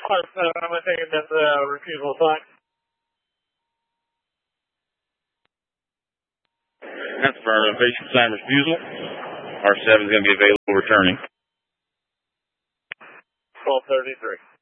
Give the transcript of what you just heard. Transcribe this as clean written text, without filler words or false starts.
I'm going to take it as a refusal sign. That's affirmative. Patient sign refusal. R7 is going to be available returning. 1233.